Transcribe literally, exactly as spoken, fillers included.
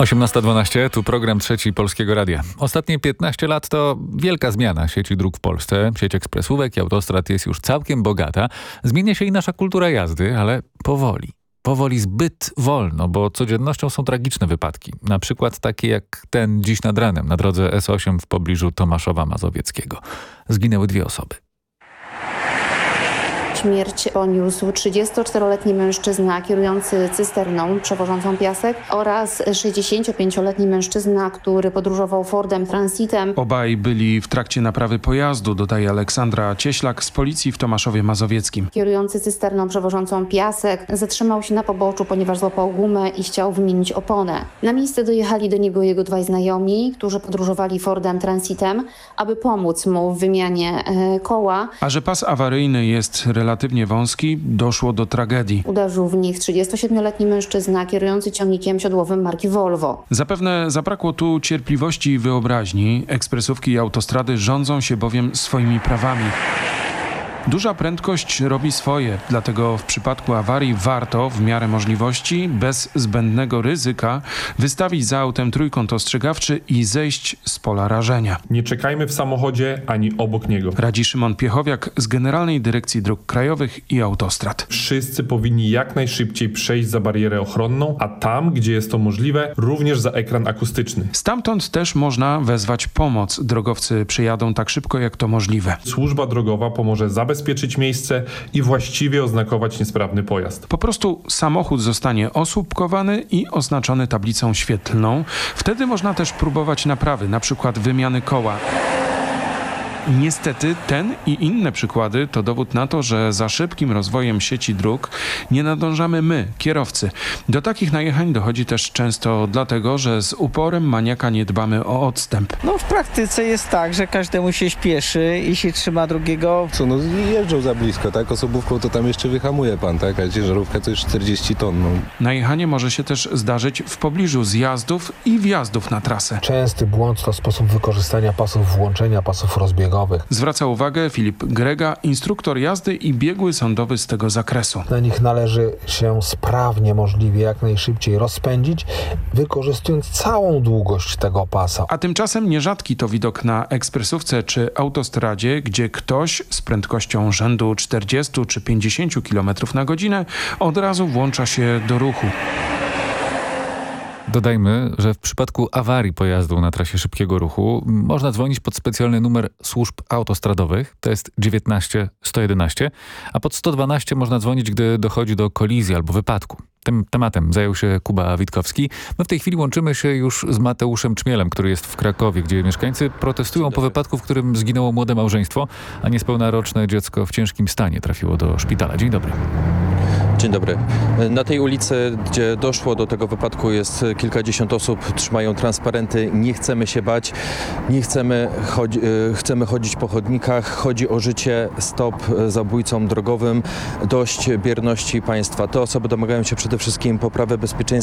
osiemnasta dwanaście, tu program Trzeci Polskiego Radia. Ostatnie piętnaście lat to wielka zmiana sieci dróg w Polsce. Sieć ekspresówek i autostrad jest już całkiem bogata. Zmienia się i nasza kultura jazdy, ale powoli. Powoli zbyt wolno, bo codziennością są tragiczne wypadki. Na przykład takie jak ten dziś nad ranem na drodze S osiem w pobliżu Tomaszowa Mazowieckiego. Zginęły dwie osoby. Śmierć poniósł trzydziestoczteroletni mężczyzna kierujący cysterną przewożącą piasek oraz sześćdziesięciopięcioletni mężczyzna, który podróżował Fordem Transitem. Obaj byli w trakcie naprawy pojazdu, dodaje Aleksandra Cieślak z policji w Tomaszowie Mazowieckim. Kierujący cysterną przewożącą piasek zatrzymał się na poboczu, ponieważ złapał gumę i chciał wymienić oponę. Na miejsce dojechali do niego jego dwaj znajomi, którzy podróżowali Fordem Transitem, aby pomóc mu w wymianie e, koła. A że pas awaryjny jest relatywnie wąski, doszło do tragedii. Uderzył w nich trzydziestosiedmioletni mężczyzna kierujący ciągnikiem siodłowym marki Volvo. Zapewne zabrakło tu cierpliwości i wyobraźni. Ekspresówki i autostrady rządzą się bowiem swoimi prawami. Duża prędkość robi swoje, dlatego w przypadku awarii warto w miarę możliwości, bez zbędnego ryzyka, wystawić za autem trójkąt ostrzegawczy i zejść z pola rażenia. Nie czekajmy w samochodzie ani obok niego. Radzi Szymon Piechowiak z Generalnej Dyrekcji Dróg Krajowych i Autostrad. Wszyscy powinni jak najszybciej przejść za barierę ochronną, a tam, gdzie jest to możliwe, również za ekran akustyczny. Stamtąd też można wezwać pomoc. Drogowcy przyjadą tak szybko, jak to możliwe. Służba drogowa pomoże zabezpieczyć zabezpieczyć miejsce i właściwie oznakować niesprawny pojazd. Po prostu samochód zostanie osłupkowany i oznaczony tablicą świetlną. Wtedy można też próbować naprawy, na przykład wymiany koła. Niestety ten i inne przykłady to dowód na to, że za szybkim rozwojem sieci dróg nie nadążamy my, kierowcy. Do takich najechań dochodzi też często dlatego, że z uporem maniaka nie dbamy o odstęp. No w praktyce jest tak, że każdemu się śpieszy i się trzyma drugiego. Co, no jeżdżą za blisko, tak? Osobówką to tam jeszcze wyhamuje pan, tak? A ciężarówka to już czterdzieści ton. No. Najechanie może się też zdarzyć w pobliżu zjazdów i wjazdów na trasę. Częsty błąd to sposób wykorzystania pasów włączenia, pasów rozbiegowych. Zwraca uwagę Filip Grega, instruktor jazdy i biegły sądowy z tego zakresu. Na nich należy się sprawnie, możliwie jak najszybciej rozpędzić, wykorzystując całą długość tego pasa. A tymczasem nierzadki to widok na ekspresówce czy autostradzie, gdzie ktoś z prędkością rzędu czterdziestu czy pięćdziesięciu kilometrów na godzinę od razu włącza się do ruchu. Dodajmy, że w przypadku awarii pojazdu na trasie szybkiego ruchu można dzwonić pod specjalny numer służb autostradowych, to jest dziewiętnaście sto jedenaście, a pod sto dwanaście można dzwonić, gdy dochodzi do kolizji albo wypadku. Tym tematem zajął się Kuba Witkowski. My w tej chwili łączymy się już z Mateuszem Czmielem, który jest w Krakowie, gdzie mieszkańcy protestują po wypadku, w którym zginęło młode małżeństwo, a niespełna roczne dziecko w ciężkim stanie trafiło do szpitala. Dzień dobry. Dzień dobry. Na tej ulicy, gdzie doszło do tego wypadku, jest kilkadziesiąt osób, trzymają transparenty. Nie chcemy się bać, nie chcemy, chodzi, chcemy chodzić po chodnikach. Chodzi o życie, stop zabójcom drogowym, dość bierności państwa. Te osoby domagają się przede wszystkim poprawy bezpieczeństwa